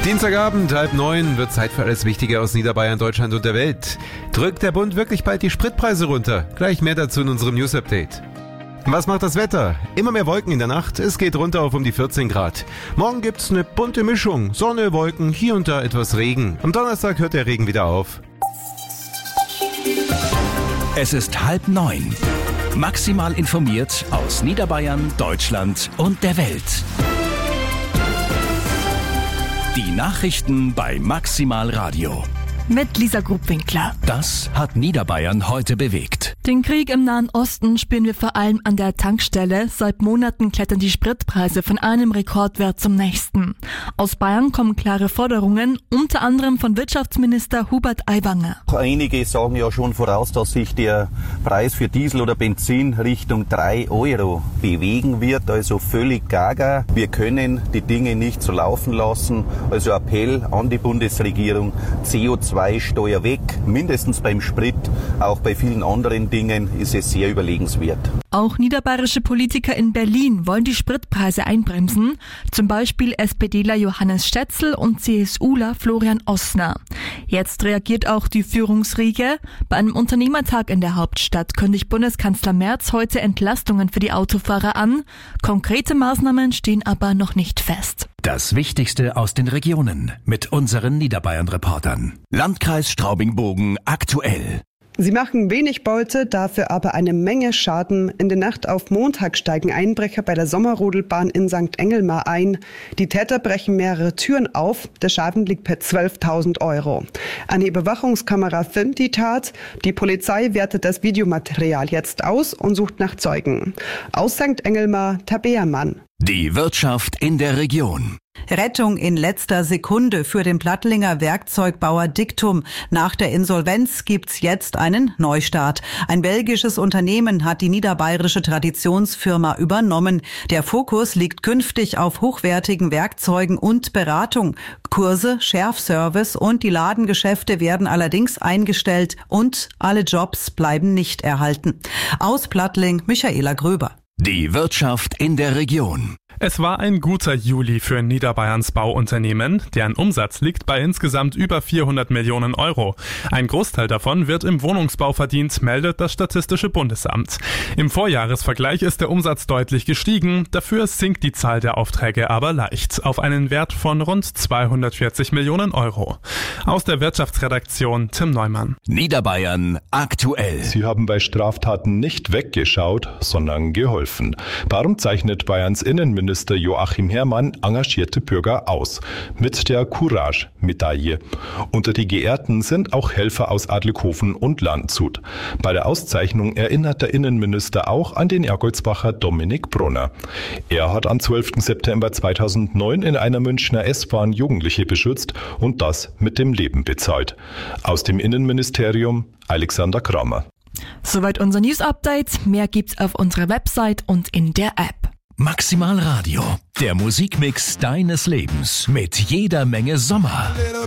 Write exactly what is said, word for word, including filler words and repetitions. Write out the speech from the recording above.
Dienstagabend, halb neun, wird Zeit für alles Wichtige aus Niederbayern, Deutschland und der Welt. Drückt der Bund wirklich bald die Spritpreise runter? Gleich mehr dazu in unserem News-Update. Was macht das Wetter? Immer mehr Wolken in der Nacht, es geht runter auf um die vierzehn Grad. Morgen gibt's eine bunte Mischung, Sonne, Wolken, hier und da etwas Regen. Am Donnerstag hört der Regen wieder auf. Es ist halb neun. Maximal informiert aus Niederbayern, Deutschland und der Welt. Die Nachrichten bei Maximal Radio. Mit Lisa Grubwinkler. Das hat Niederbayern heute bewegt. Den Krieg im Nahen Osten spüren wir vor allem an der Tankstelle. Seit Monaten klettern die Spritpreise von einem Rekordwert zum nächsten. Aus Bayern kommen klare Forderungen, unter anderem von Wirtschaftsminister Hubert Aiwanger. Einige sagen ja schon voraus, dass sich der Preis für Diesel oder Benzin Richtung drei Euro bewegen wird, also völlig gaga. Wir können die Dinge nicht so laufen lassen. Also Appell an die Bundesregierung, C O zwei Steuer weg, mindestens beim Sprit, auch bei vielen anderen Dingen ist es sehr überlegenswert. Auch niederbayerische Politiker in Berlin wollen die Spritpreise einbremsen, zum Beispiel SPDler Johannes Stetzel und CSUler Florian Ossner. Jetzt reagiert auch die Führungsriege. Bei einem Unternehmertag in der Hauptstadt kündigt Bundeskanzler Merz heute Entlastungen für die Autofahrer an. Konkrete Maßnahmen stehen aber noch nicht fest. Das Wichtigste aus den Regionen mit unseren Niederbayern-Reportern. Landkreis Straubing-Bogen aktuell. Sie machen wenig Beute, dafür aber eine Menge Schaden. In der Nacht auf Montag steigen Einbrecher bei der Sommerrodelbahn in Sankt Engelmar ein. Die Täter brechen mehrere Türen auf. Der Schaden liegt bei zwölftausend Euro. Eine Überwachungskamera filmt die Tat. Die Polizei wertet das Videomaterial jetzt aus und sucht nach Zeugen. Aus Sankt Engelmar, Tabea Mann. Die Wirtschaft in der Region. Rettung in letzter Sekunde für den Plattlinger Werkzeugbauer Dictum. Nach der Insolvenz gibt's jetzt einen Neustart. Ein belgisches Unternehmen hat die niederbayerische Traditionsfirma übernommen. Der Fokus liegt künftig auf hochwertigen Werkzeugen und Beratung. Kurse, Schärfservice und die Ladengeschäfte werden allerdings eingestellt und alle Jobs bleiben nicht erhalten. Aus Plattling, Michaela Gröber. Die Wirtschaft in der Region. Es war ein guter Juli für Niederbayerns Bauunternehmen. Deren Umsatz liegt bei insgesamt über vierhundert Millionen Euro. Ein Großteil davon wird im Wohnungsbau verdient, meldet das Statistische Bundesamt. Im Vorjahresvergleich ist der Umsatz deutlich gestiegen. Dafür sinkt die Zahl der Aufträge aber leicht auf einen Wert von rund zweihundertvierzig Millionen Euro. Aus der Wirtschaftsredaktion Tim Neumann. Niederbayern aktuell. Sie haben bei Straftaten nicht weggeschaut, sondern geholfen. Darum zeichnet Bayerns Innenminister Joachim Herrmann engagierte Bürger aus. Mit der Courage-Medaille. Unter die Geehrten sind auch Helfer aus Adlighofen und Landshut. Bei der Auszeichnung erinnert der Innenminister auch an den Ergoldsbacher Dominik Brunner. Er hat am zwölften September zweitausendneun in einer Münchner S-Bahn Jugendliche beschützt und das mit dem Leben bezahlt. Aus dem Innenministerium Alexander Kramer. Soweit unser News-Update. Mehr gibt's auf unserer Website und in der App. Maximal Radio, der Musikmix deines Lebens mit jeder Menge Sommer.